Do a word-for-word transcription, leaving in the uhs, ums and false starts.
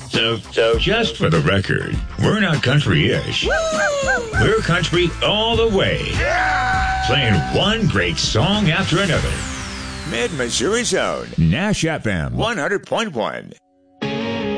So, so just for the record, we're not country-ish. We're country all the way. Playing one great song after another. Mid-Missouri's own Nash F M one hundred point one.